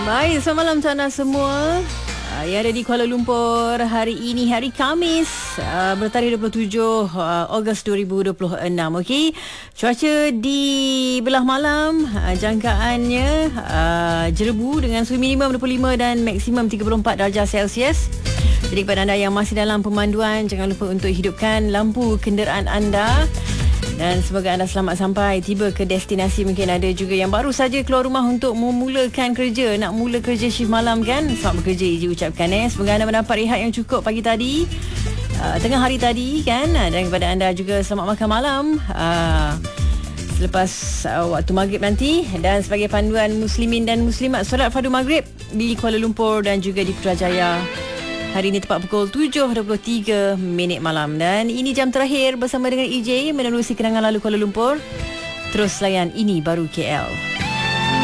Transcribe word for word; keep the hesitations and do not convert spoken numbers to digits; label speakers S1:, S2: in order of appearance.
S1: Baik, selamat malam tuan dan semua uh, yang ada di Kuala Lumpur. Hari ini hari Khamis, uh, bertarikh dua puluh tujuh Ogos dua ribu dua puluh enam. Okey. Cuaca di belah malam, uh, jangkaannya uh, jerebu dengan suhu minimum dua puluh lima dan maksimum tiga puluh empat darjah Celsius. Jadi kepada anda yang masih dalam pemanduan, jangan lupa untuk hidupkan lampu kenderaan anda. Dan semoga anda selamat sampai tiba ke destinasi. Mungkin ada juga yang baru saja keluar rumah untuk memulakan kerja, nak mula kerja shift malam kan. Selamat bekerja Iji ucapkan eh. Semoga anda mendapat rehat yang cukup pagi tadi, uh, tengah hari tadi kan. Dan kepada anda juga selamat makan malam uh, selepas uh, waktu maghrib nanti. Dan sebagai panduan muslimin dan muslimat solat fardu maghrib di Kuala Lumpur dan juga di Putrajaya, hari ini tepat pukul tujuh dua puluh tiga minit malam. Dan ini jam terakhir bersama dengan E J menerusi kenangan lalu Kuala Lumpur. Terus layan Ini Baru K L.